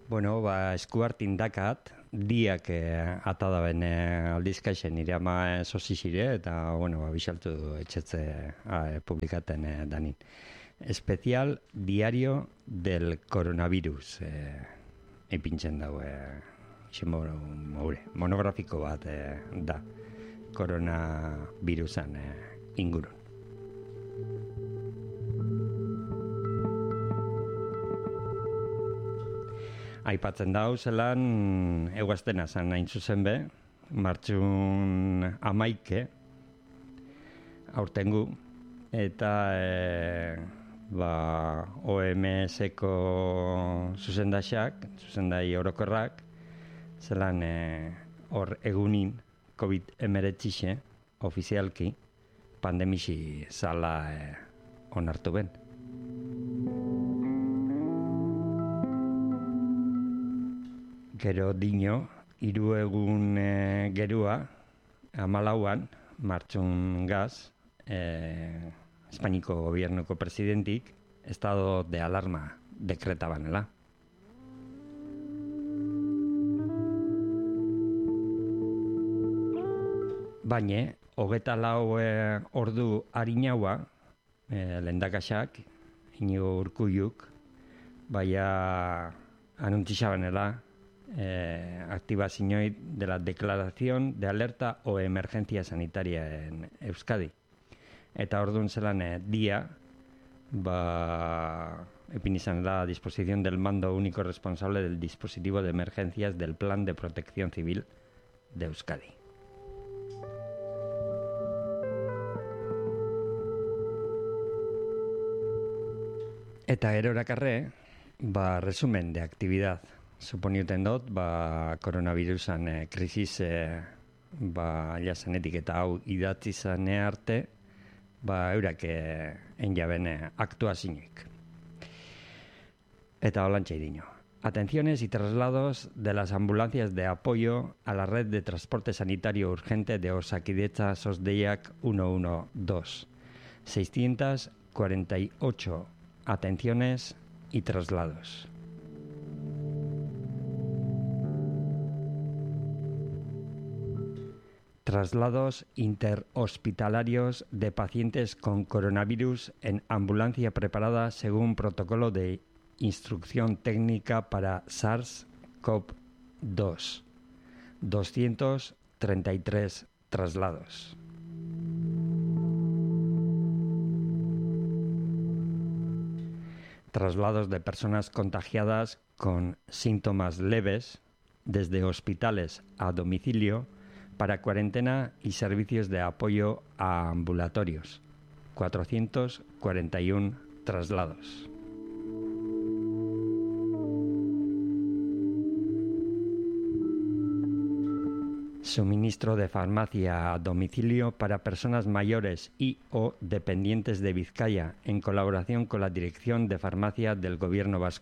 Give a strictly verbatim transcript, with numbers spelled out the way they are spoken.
Bueno, ba, eskuartin dakat, diak eh, ata da ben eh, aldizkaixen nire ama sosizire, eta, bueno, ba, bixaltu etxetze eh, publikaten eh, danin. Especial diario del coronavirus, eh, ipintzen dago, eh, maure, monografiko bat eh, da, coronavirusan eh, ingurun. Aipatzen dau zelan eguaztena zan hain zuzen be, martxun amaike, aurtengu, eta e, ba, O M S-ko zuzendaxak, zuzendai orokorrak, zelan e, hor egunin covid hemeretzixe ofizialki pandemixi zala e, onartu ben. Gero dino, hiru egun e, gerua, amalauan, martxun gaz, e, Espainiko gobiernuko presidentik, estado de alarma dekreta banela. Baina, hogeta lau e, ordu harinaua, e, lendakaxak, Inigo Urkulluk, baina anuntzisabanela, Eh, activazioa de la declaración de alerta o emergencia sanitaria en Euskadi. Eta orduan zelan eh, dia, ba, epin izan da a disposición del mando único responsable del dispositivo de emergencias del Plan de Protección Civil de Euskadi. Eta gero erakarre, ba, resumen de actividad. Suponiuten dut, ba, koronavirusan eh, krisis eh, ba, jasanetik eta hau idatzi zane arte, ba, eurak eh, enjaben eh, aktuazinik. Eta holantxe idino. Atenciones y traslados de las ambulancias de apoyo a la red de transporte sanitario urgente de Osakidetza Sosdeiak ciento doce. seiscientas cuarenta y ocho atenciones y traslados. Traslados interhospitalarios de pacientes con coronavirus en ambulancia preparada según protocolo de instrucción técnica para SARS-CoV dos. doscientos treinta y tres traslados. Traslados de personas contagiadas con síntomas leves desde hospitales a domicilio para cuarentena y servicios de apoyo a ambulatorios. cuatrocientos cuarenta y uno traslados. Suministro de farmacia a domicilio para personas mayores y o dependientes de Vizcaya en colaboración con la Dirección de Farmacia del Gobierno Vasco.